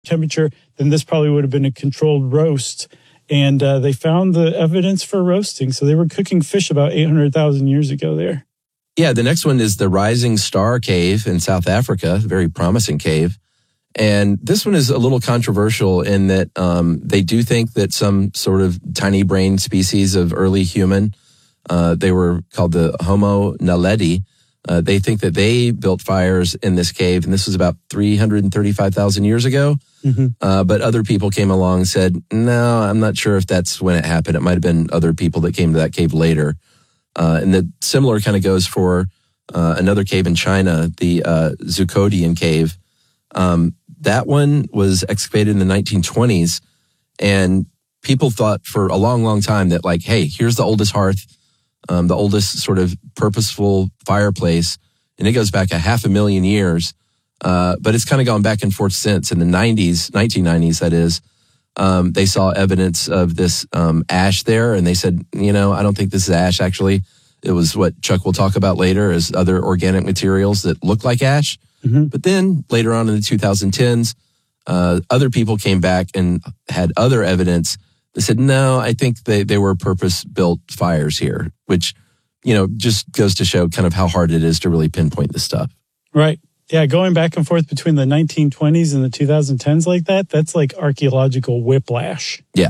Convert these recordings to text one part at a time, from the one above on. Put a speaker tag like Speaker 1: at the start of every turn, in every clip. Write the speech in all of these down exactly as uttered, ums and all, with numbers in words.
Speaker 1: temperature, then this probably would have been a controlled roast. And uh, they found the evidence for roasting. So they were cooking fish about eight hundred thousand years ago there.
Speaker 2: Yeah, the next one is the Rising Star Cave in South Africa, very promising cave. And this one is a little controversial in that um, they do think that some sort of tiny brain species of early human, uh, they were called the Homo naledi, uh, they think that they built fires in this cave, and this was about three hundred thirty-five thousand years ago. Mm-hmm. Uh, but other people came along and said, no, I'm not sure if that's when it happened. It might have been other people that came to that cave later. Uh, and the similar kind of goes for uh, another cave in China, the uh, Zucodian cave. Um, that one was excavated in the nineteen twenties, and people thought for a long, long time that, like, hey, here's the oldest hearth, um, the oldest sort of purposeful fireplace, and it goes back a half a million years. Uh, but it's kind of gone back and forth since. In the nineties, nineteen nineties, that is, um, they saw evidence of this um, ash there, and they said, you know, I don't think this is ash, actually. It was what Chuck will talk about later as other organic materials that look like ash. Mm-hmm. But then later on in the twenty tens, uh, other people came back and had other evidence. They said, no, I think they, they were purpose-built fires here, which, you know, just goes to show kind of how hard it is to really pinpoint this stuff.
Speaker 1: Right. Yeah, going back and forth between the nineteen twenties and the twenty tens like that, that's like archaeological whiplash.
Speaker 2: Yeah.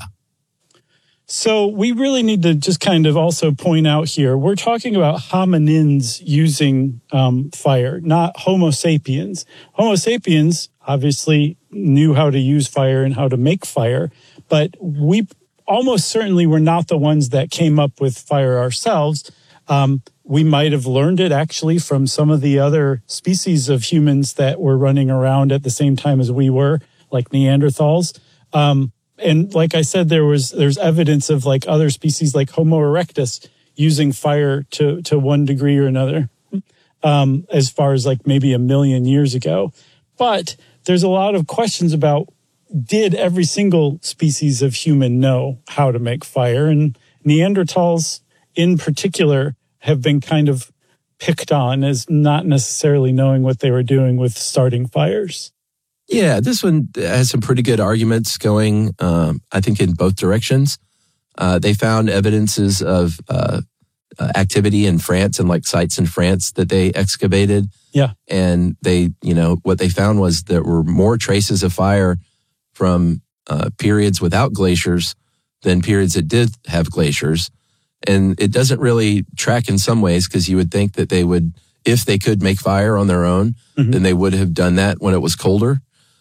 Speaker 1: So we really need to just kind of also point out here, we're talking about hominins using um, fire, not Homo sapiens. Homo sapiens obviously knew how to use fire and how to make fire, but we almost certainly were not the ones that came up with fire ourselves. Um, we might have learned it actually from some of the other species of humans that were running around at the same time as we were, like Neanderthals. Um, and like I said, there was there's evidence of like other species like Homo erectus using fire to to one degree or another, um, as far as like maybe a million years ago. But there's a lot of questions about, did every single species of human know how to make fire? And Neanderthals in particular have been kind of picked on as not necessarily knowing what they were doing with starting fires.
Speaker 2: Yeah, this one has some pretty good arguments going, um, I think, in both directions. Uh, they found evidences of uh, uh, activity in France and like sites in France that they excavated.
Speaker 1: Yeah.
Speaker 2: And they, you know, what they found was there were more traces of fire from uh, periods without glaciers than periods that did have glaciers. And it doesn't really track in some ways because you would think that they would, if they could make fire on their own, mm-hmm. then they would have done that when it was colder.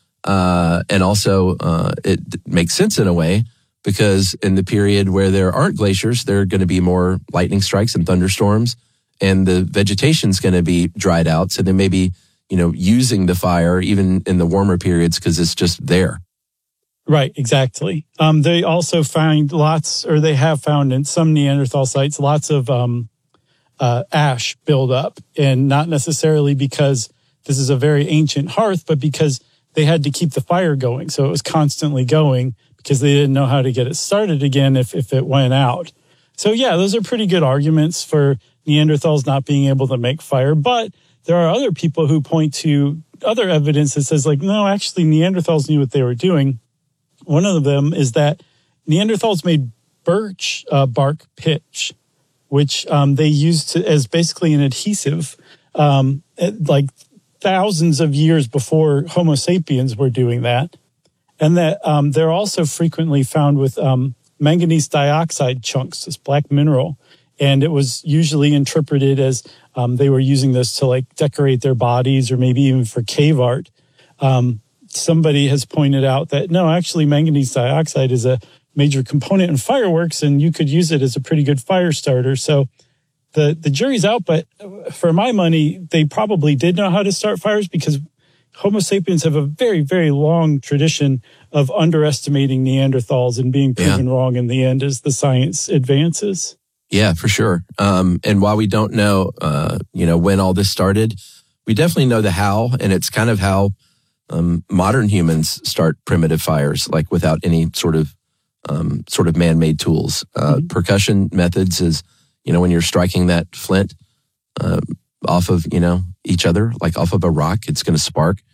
Speaker 2: Uh, and also, uh, it makes sense in a way because in the period where there aren't glaciers, there are going to be more lightning strikes and thunderstorms, and the vegetation's going to be dried out. So they may be, you know, using the fire even in the warmer periods because it's just there.
Speaker 1: Right, exactly. Um, they also find lots, or they have found in some Neanderthal sites, lots of um, uh, ash buildup, and not necessarily because this is a very ancient hearth, but because they had to keep the fire going. So it was constantly going because they didn't know how to get it started again if, if it went out. So yeah, those are pretty good arguments for Neanderthals not being able to make fire. But there are other people who point to other evidence that says like, no, actually Neanderthals knew what they were doing. One of them is that Neanderthals made birch uh, bark pitch, which um, they used to, as basically an adhesive, um, like thousands of years before Homo sapiens were doing that. And that um, they're also frequently found with um, manganese dioxide chunks, this black mineral. And it was usually interpreted as um, they were using this to like decorate their bodies or maybe even for cave art. Um, somebody has pointed out that, no, actually manganese dioxide is a major component in fireworks and you could use it as a pretty good fire starter. So the, the jury's out, but for my money, they probably did know how to start fires because Homo sapiens have a very, very long tradition of underestimating Neanderthals and being proven yeah. wrong in the end as the science advances.
Speaker 2: Yeah, for sure. Um, and while we don't know, uh, you know, when all this started, we definitely know the how, and it's kind of how um, modern humans start primitive fires, like without any sort of um, sort of man-made tools. Uh, mm-hmm. Percussion methods is, you know, when you're striking that flint uh, off of, you know, each other, like off of a rock, it's going to spark.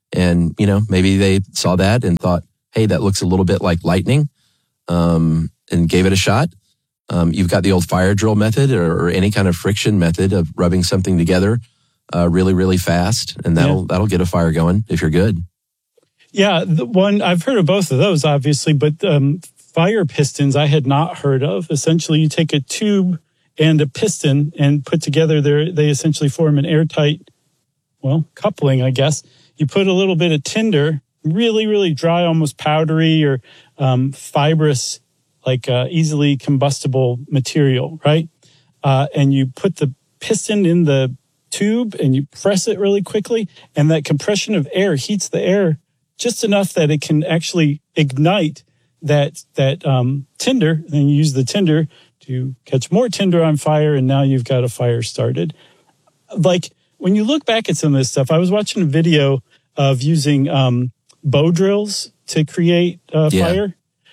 Speaker 2: And, you know, maybe they saw that and thought, hey, that looks a little bit like lightning, um, and gave it a shot. Um, you've got the old fire drill method or, or any kind of friction method of rubbing something together uh, really, really fast. And that'll, yeah. that'll get a fire going if you're good.
Speaker 1: Yeah. The one I've heard of both of those, obviously, but um, fire pistons I had not heard of. Essentially, you take a tube and a piston and put together there, they essentially form an airtight, well, coupling, I guess. You put a little bit of tinder, really, really dry, almost powdery or um, fibrous, like uh, easily combustible material, right? Uh, and you put the piston in the tube and you press it really quickly. And that compression of air heats the air just enough that it can actually ignite that that um, tinder. Then you use the tinder to catch more tinder on fire. And now you've got a fire started. Like when you look back at some of this stuff, I was watching a video of using um, bow drills to create uh,
Speaker 2: yeah.
Speaker 1: fire.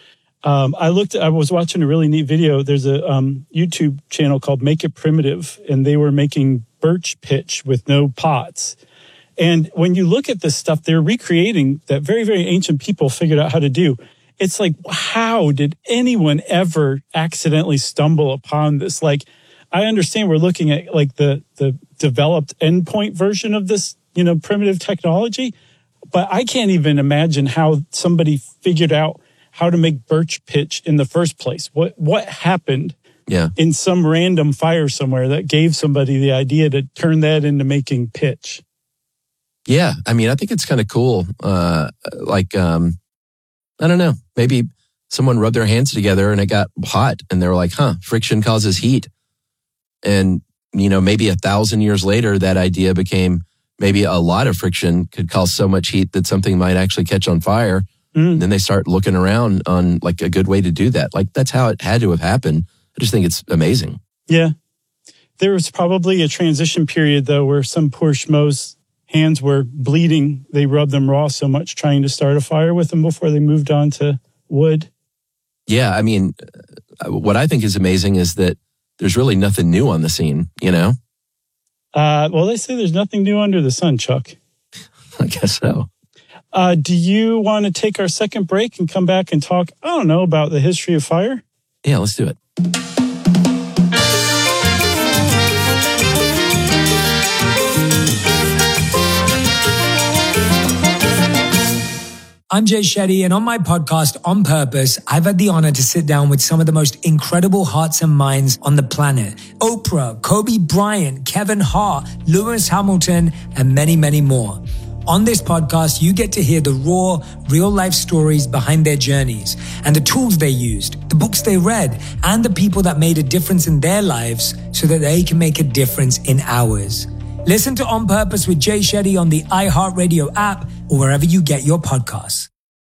Speaker 1: Um, I looked, I was watching a really neat video. There's a um, YouTube channel called Make It Primitive, and they were making birch pitch with no pots. And when you look at this stuff, they're recreating that very, very ancient people figured out how to do. It's like, how did anyone ever accidentally stumble upon this? Like, I understand we're looking at like the, the developed endpoint version of this, you know, primitive technology, but I can't even imagine how somebody figured out how to make birch pitch in the first place. What what happened
Speaker 2: yeah.
Speaker 1: in some random fire somewhere that gave somebody the idea to turn that into making pitch?
Speaker 2: Yeah, I mean, I think it's kind of cool. Uh, like, um, I don't know, maybe someone rubbed their hands together and it got hot and they were like, huh, friction causes heat. And, you know, maybe a thousand years later, that idea became maybe a lot of friction could cause so much heat that something might actually catch on fire. Mm. Then they start looking around on like a good way to do that. Like that's how it had to have happened. I just think it's amazing.
Speaker 1: Yeah. There was probably a transition period though, where some poor schmoes hands were bleeding. They rubbed them raw so much trying to start a fire with them before they moved on to wood.
Speaker 2: Yeah. I mean, what I think is amazing is that there's really nothing new on the scene, you know?
Speaker 1: Uh, well, they say there's nothing new under the sun, Chuck.
Speaker 2: I guess so.
Speaker 1: Uh, do you want to take our second break and come back and talk, I don't know, about the history of fire?
Speaker 2: Yeah, let's do it.
Speaker 3: I'm Jay Shetty, and on my podcast, On Purpose, I've had the honor to sit down with some of the most incredible hearts and minds on the planet. Oprah, Kobe Bryant, Kevin Hart, Lewis Hamilton, and many, many more. On this podcast, you get to hear the raw, real-life stories behind their journeys and the tools they used, the books they read, and the people that made a difference in their lives so that they can make a difference in ours. Listen to On Purpose with Jay Shetty on the iHeartRadio app or wherever you get your podcasts.